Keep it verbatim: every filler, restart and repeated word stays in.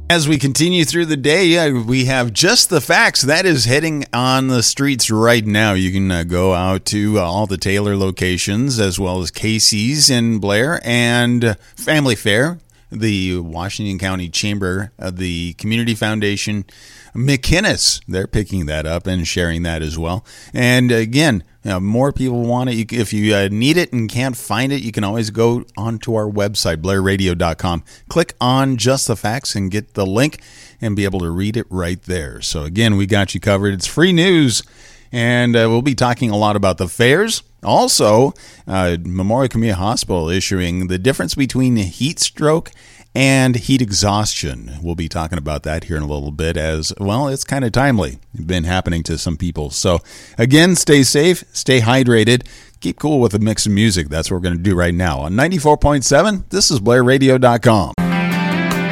As we continue through the day, uh, we have Just the Facts. That is heading on the streets right now. You can uh, go out to uh, all the Taylor locations, as well as Casey's in Blair and Family Fair, the Washington County Chamber, uh, the Community Foundation, McInnes. They're picking that up and sharing that as well. And again, you know, more people want it. You, if you uh, need it and can't find it, you can always go onto our website, blair radio dot com. Click on Just the Facts and get the link and be able to read it right there. So again, we got you covered. It's free news, and uh, we'll be talking a lot about the fairs. Also, uh, Memorial Community Hospital issuing the difference between heat stroke and heat exhaustion. We'll be talking about that here in a little bit, as well. It's kind of timely. It's been happening to some people. So again, stay safe, stay hydrated, keep cool with a mix of music. That's what we're going to do right now. On ninety-four point seven, this is blair radio dot com.